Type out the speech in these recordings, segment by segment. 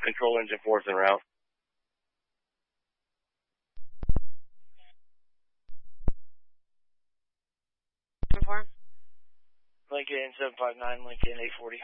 Control engine 4 is en route. Lincoln 759, Lincoln 840.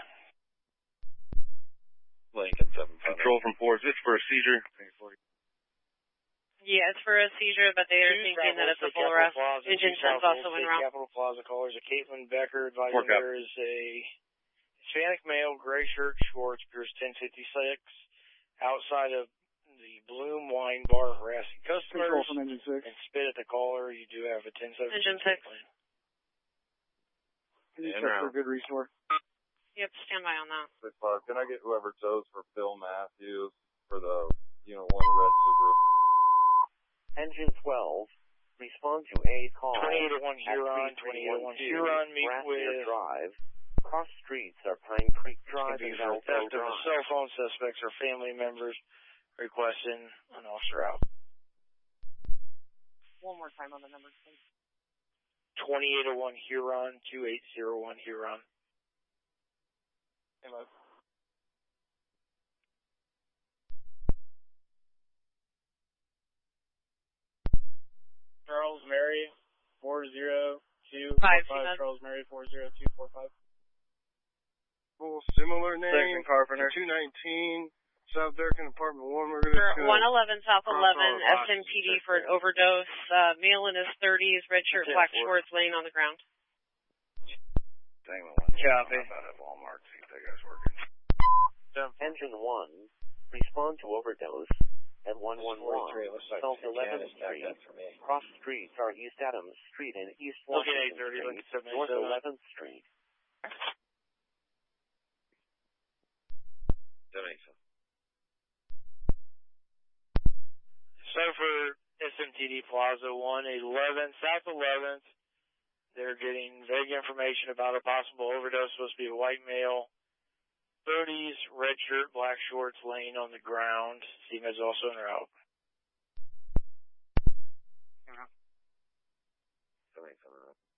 Lincoln 759. Control from 4, is this for a seizure? 840. Yeah, it's for a seizure, but they are thinking that it's a full arrest. Engine 10's also en route. Capitol Plaza callers are Caitlin Becker advising there is a Hispanic male, gray shirt, shorts, appears 1056, outside of the Bloom Wine Bar harassing customers. Control from engine 6. And spit at the caller. You do have a 1076. Engine 6. Can you check for a good restore? Yep, stand by on that. 6-5. Can I get whoever tows for Phil Matthews for the Unit 1 red Subaru? Engine 12, respond to a call. 2801 Huron, 2801 Huron, meet with... Drive. Cross streets are Pine Creek Drive and Valpo theft of Drive. a cell phone. Suspects or family members requesting an officer out. One more time on the numbers, please. 2801 Huron, 2801 Huron. Hello. Charles Mary, 40245. Charles Mary, 40245. Well, similar name. Second Carpenter. 219, South Durkin, Apartment 1. We're going to... 111 South 11, SMPD for an overdose. Male in his 30s, red shirt, black shorts, laying on the ground. Copy. At Walmart, see if that guy's working. Engine 1, respond to overdose at 111 South 11th Street. Cross streets are East Adams Street and East Washington Street, North 11th Street. 787. So for SMTD Plaza 111 South 11th, they're getting vague information about a possible overdose. Supposed to be a white male, 30s, red shirt, black shorts, laying on the ground. CMED's also en route. 787.